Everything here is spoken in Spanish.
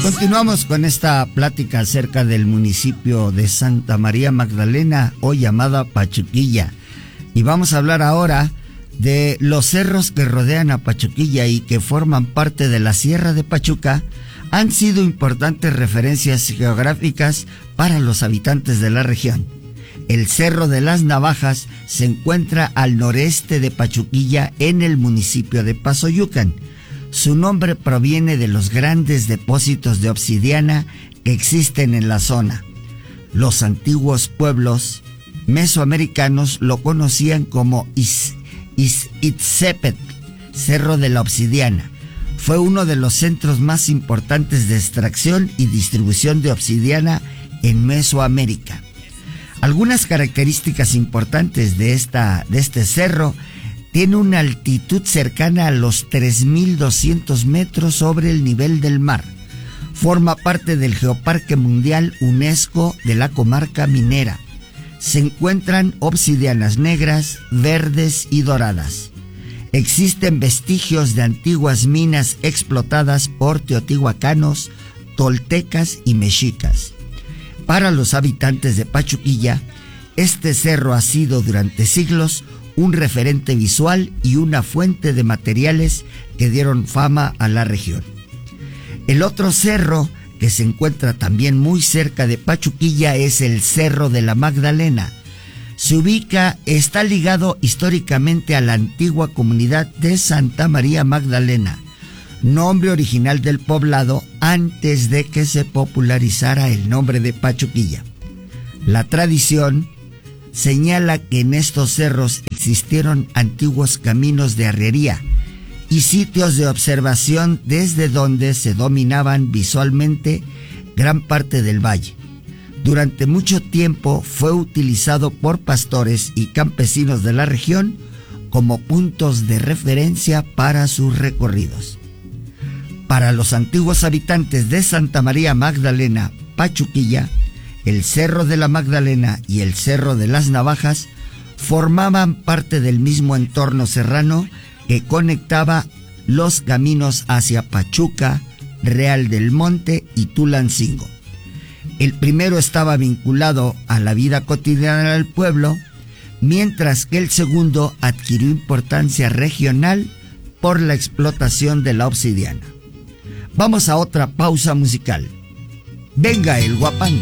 Continuamos con esta plática acerca del municipio de Santa María Magdalena, hoy llamada Pachuquilla. Y vamos a hablar ahora de los cerros que rodean a Pachuquilla y que forman parte de la Sierra de Pachuca. Han sido importantes referencias geográficas para los habitantes de la región. El Cerro de las Navajas se encuentra al noreste de Pachuquilla, en el municipio de Pasoyucan. Su nombre proviene de los grandes depósitos de obsidiana que existen en la zona. Los antiguos pueblos mesoamericanos lo conocían como Itzepet, Cerro de la Obsidiana. Fue uno de los centros más importantes de extracción y distribución de obsidiana en Mesoamérica. Algunas características importantes de este cerro: tiene una altitud cercana a los 3.200 metros sobre el nivel del mar. Forma parte del Geoparque Mundial UNESCO de la comarca minera. Se encuentran obsidianas negras, verdes y doradas. Existen vestigios de antiguas minas explotadas por teotihuacanos, toltecas y mexicas. Para los habitantes de Pachuquilla, este cerro ha sido durante siglos un referente visual y una fuente de materiales que dieron fama a la región. El otro cerro que se encuentra también muy cerca de Pachuquilla es el Cerro de la Magdalena. Está ligado históricamente a la antigua comunidad de Santa María Magdalena, nombre original del poblado antes de que se popularizara el nombre de Pachuquilla. La tradición señala que en estos cerros existieron antiguos caminos de arriería y sitios de observación desde donde se dominaban visualmente gran parte del valle. Durante mucho tiempo fue utilizado por pastores y campesinos de la región como puntos de referencia para sus recorridos. Para los antiguos habitantes de Santa María Magdalena, Pachuquilla, el Cerro de la Magdalena y el Cerro de las Navajas formaban parte del mismo entorno serrano que conectaba los caminos hacia Pachuca, Real del Monte y Tulancingo. El primero estaba vinculado a la vida cotidiana del pueblo, mientras que el segundo adquirió importancia regional por la explotación de la obsidiana. Vamos a otra pausa musical. Venga el guapango.